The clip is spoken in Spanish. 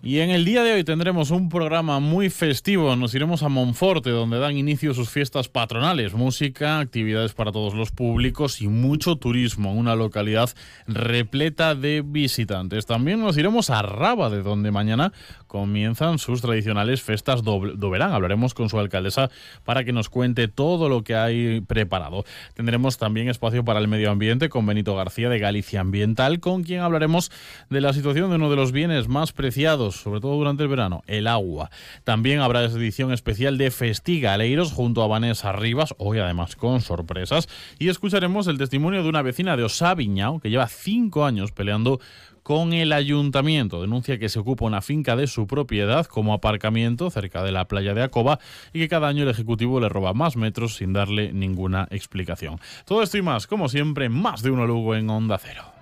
Y en el día de hoy tendremos un programa muy festivo. Nos iremos a Monforte, donde dan inicio sus fiestas patronales. Música, actividades para todos los públicos y mucho turismo. Una localidad repleta de visitantes. También nos iremos a Rábade, donde mañana comienzan sus tradicionales festas do verán. Hablaremos con su alcaldesa para que nos cuente todo lo que hay preparado. Tendremos también espacio para el medio ambiente con Benito García de Galicia Ambiental, con quien hablaremos de la situación de uno de los bienes más preciados, sobre todo durante el verano, el agua. También habrá edición especial de Festigaleiros junto a Vanessa Rivas, hoy además con sorpresas, y escucharemos el testimonio de una vecina de Osaviñao que lleva 5 años peleando con el ayuntamiento. Denuncia que se ocupa una finca de su propiedad como aparcamiento cerca de la playa de Acoba y que cada año el Ejecutivo le roba más metros sin darle ninguna explicación. Todo esto y más, como siempre, Más de Uno Lugo en Onda Cero.